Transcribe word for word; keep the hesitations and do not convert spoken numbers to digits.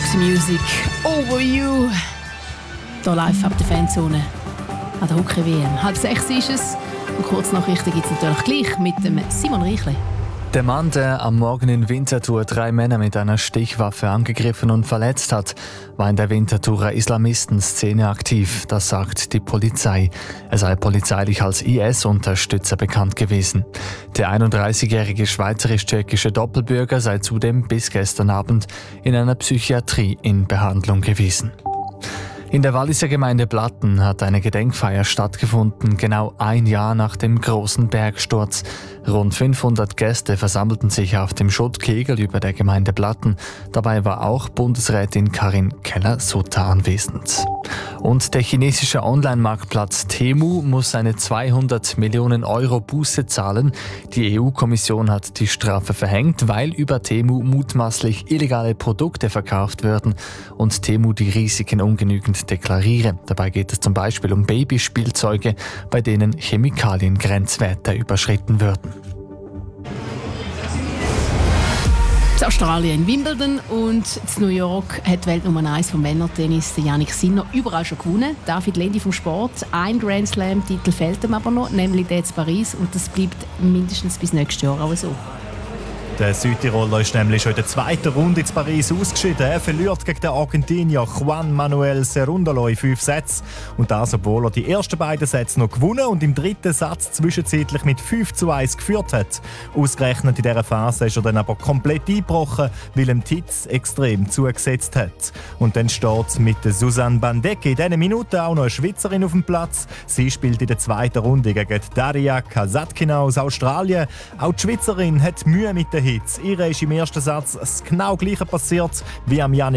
Roxy Music, Over You. Hier live ab der Fanzone an der Hockey-W M. Halb sechs ist es. Und Kurznachrichten gibt es natürlich gleich mit dem Simon Reichle. Der Mann, der am Morgen in Winterthur drei Männer mit einer Stichwaffe angegriffen und verletzt hat, war in der Winterthurer Islamistenszene aktiv, das sagt die Polizei. Er sei polizeilich als I S-Unterstützer bekannt gewesen. Der einunddreißigjährige schweizerisch-türkische Doppelbürger sei zudem bis gestern Abend in einer Psychiatrie in Behandlung gewesen. In der Walliser Gemeinde Blatten hat eine Gedenkfeier stattgefunden, genau ein Jahr nach dem großen Bergsturz. Rund fünfhundert Gäste versammelten sich auf dem Schuttkegel über der Gemeinde Blatten. Dabei war auch Bundesrätin Karin Keller-Sutter anwesend. Und der chinesische Online-Marktplatz Temu muss eine zweihundert Millionen Euro Buße zahlen. Die E U-Kommission hat die Strafe verhängt, weil über Temu mutmaßlich illegale Produkte verkauft werden und Temu die Risiken ungenügend deklariere. Dabei geht es zum Beispiel um Babyspielzeuge, bei denen Chemikaliengrenzwerte überschritten würden. In Australien, in Wimbledon und in New York hat die Weltnummer eins vom Männertennis, Jannik Sinner, überall schon gewonnen. David Lendi vom Sport. Ein Grand Slam-Titel fehlt ihm aber noch, nämlich der in Paris. Und das bleibt mindestens bis nächstes Jahr auch so. Der Südtiroler ist nämlich schon in der zweiten Runde in Paris ausgeschieden. Er verliert gegen den Argentinier Juan Manuel Cerúndolo in fünf Sätzen. Und das, obwohl er die ersten beiden Sätze noch gewonnen und im dritten Satz zwischenzeitlich mit fünf zu eins geführt hat. Ausgerechnet in dieser Phase ist er dann aber komplett eingebrochen, weil ihm Titz extrem zugesetzt hat. Und dann steht mit Susanne Bandecki in diesen Minuten auch noch eine Schweizerin auf dem Platz. Sie spielt in der zweiten Runde gegen Daria Kasatkina aus Australien. Auch die Schweizerin hat Mühe mit den Hits. Ihr ist im ersten Satz das genau Gleiche passiert wie am Jannik